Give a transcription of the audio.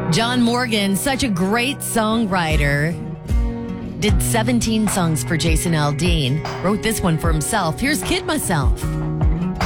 John Morgan, such a great songwriter. Did 17 songs for Jason Aldean. Wrote this one for himself. Here's Kid Myself.